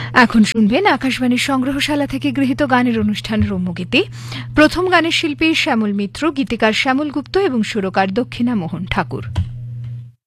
এখন শুনবেন আকাশবাণীর সংগ্রহশালা থেকে গৃহীত গানের অনুষ্ঠান রম্যগীতি। প্রথম গানের শিল্পী শ্যামল মিত্র, গীতিকার শ্যামল গুপ্ত এবং সুরকার দক্ষিণা মোহন ঠাকুর।